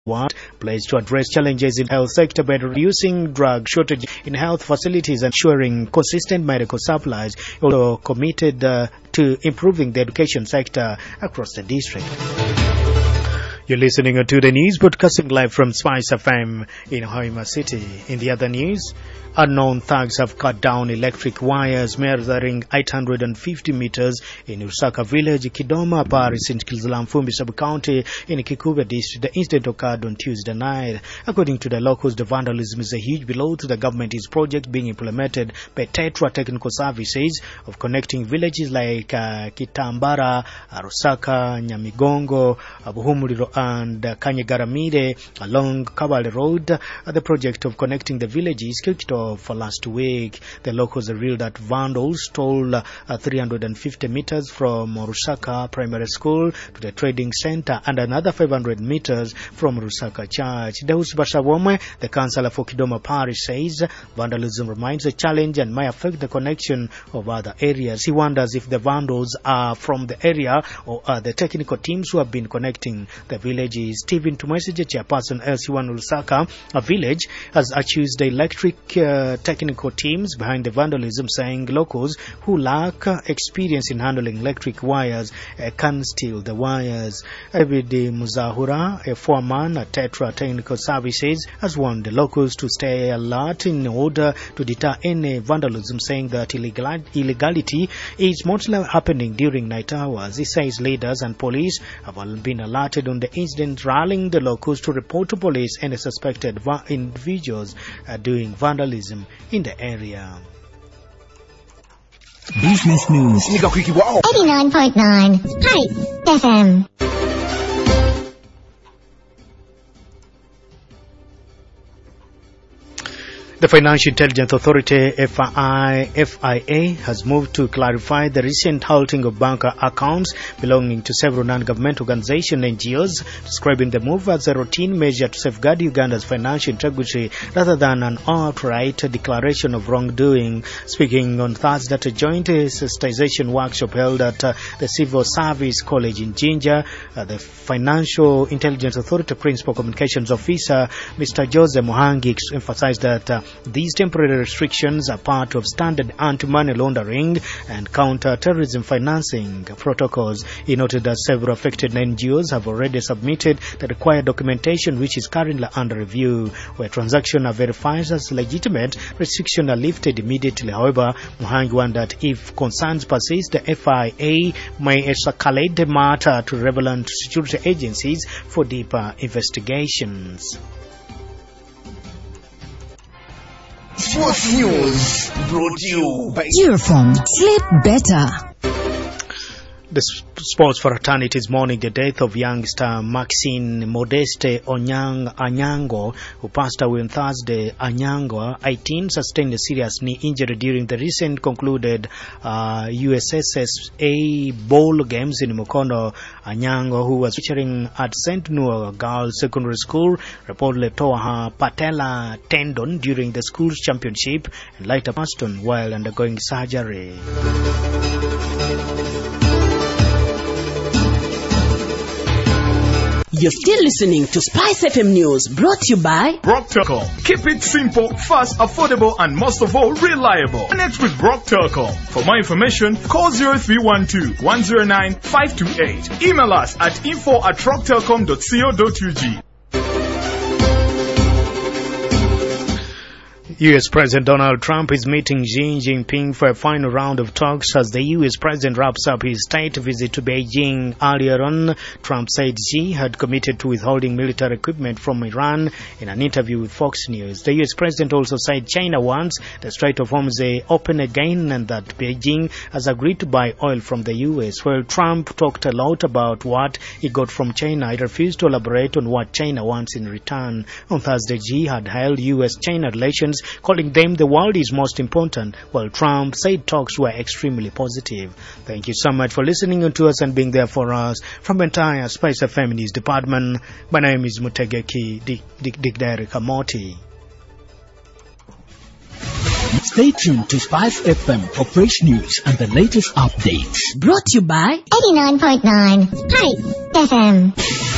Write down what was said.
World pledged to address challenges in health sector by reducing drug shortage in health facilities and ensuring consistent medical supplies. Also committed to improving the education sector across the district. You're listening to the news broadcasting live from Spice FM in Hoima City. In the other news, unknown thugs have cut down electric wires measuring 850 meters in Rusaka village, Kidoma Parish in Kilzalamfumbi sub-county in Kikuve district. The incident occurred on Tuesday night. According to the locals, the vandalism is a huge blow to the government's project being implemented by Tetra Technical Services of connecting villages like Kitambara, Rusaka, Nyamigongo, Buhumuriro and Kanyagaramide along Kabale Road. The project of connecting the villages kicked off for last week. The locals revealed that vandals stole 350 meters from Rusaka Primary School to the trading center and another 500 meters from Rusaka Church. Deus Bashabome, the councillor for Kidoma Parish, says vandalism remains a challenge and may affect the connection of other areas. He wonders if the vandals are from the area or are the technical teams who have been connecting the villages. Stephen Tumwesigye, chairperson LC1 Rusaka, a village, has accused the electric technical teams behind the vandalism, saying locals who lack experience in handling electric wires can steal the wires. Abidi Muzahura, a foreman at Tetra Technical Services, has warned the locals to stay alert in order to deter any vandalism, saying that illegality is mostly happening during night hours. He says leaders and police have all been alerted on the incident, rallying the locals to report to police any suspected individuals doing vandalism in the area. Business News 89.9 Spice FM. The Financial Intelligence Authority, FIA, has moved to clarify the recent halting of bank accounts belonging to several non-government organizations and NGOs, describing the move as a routine measure to safeguard Uganda's financial integrity rather than an outright declaration of wrongdoing. Speaking on Thursday at a joint sensitization workshop held at the Civil Service College in Jinja, the Financial Intelligence Authority Principal Communications Officer, Mr. Joseph Muhangi, emphasized that these temporary restrictions are part of standard anti-money laundering and counter-terrorism financing protocols. He noted that several affected NGOs have already submitted the required documentation, which is currently under review. Where transactions are verified as legitimate, restrictions are lifted immediately. However, Muhangi wondered if concerns persist, the FIA may escalate the matter to relevant security agencies for deeper investigations. Sports News brought to you by Eurofond. Sleep better. The sports fraternity is mourning the death of youngster Maxine Modeste Anyango, who passed away on Thursday. Anyango, 18, sustained a serious knee injury during the recent concluded USSSA Bowl games in Mukono. Anyango, who was featuring at St. Noah Girls Secondary School, reportedly tore her patella tendon during the school's championship and later passed on while undergoing surgery. You're still listening to Spice FM News, brought to you by Brock Telecom. Keep it simple, fast, affordable, and most of all, reliable. Connect with Brock Telecom. For more information, call 0312-109-528. Email us at info@rocktelecom.co.ug. U.S. President Donald Trump is meeting Xi Jinping for a final round of talks as the U.S. President wraps up his state visit to Beijing. Earlier on, Trump said Xi had committed to withholding military equipment from Iran in an interview with Fox News. The U.S. President also said China wants the Strait of Hormuz open again and that Beijing has agreed to buy oil from the U.S. While Trump talked a lot about what he got from China, he refused to elaborate on what China wants in return. On Thursday, Xi had hailed U.S.-China relations, calling them the world is most important, while Trump said talks were extremely positive. Thank you so much for listening to us and being there for us. From the entire Spice FM News Department, my name is Mutegeki Digdere Kamoti. Stay tuned to Spice FM for fresh news and the latest updates. Brought to you by 89.9 Spice FM.